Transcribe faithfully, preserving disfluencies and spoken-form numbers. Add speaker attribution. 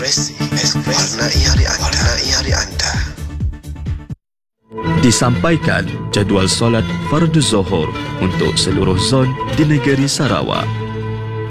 Speaker 1: Ekspresi, ekspresi, warnai hari anda, warnai hari anda.
Speaker 2: Disampaikan jadual solat fardu zuhur untuk seluruh zon di negeri Sarawak.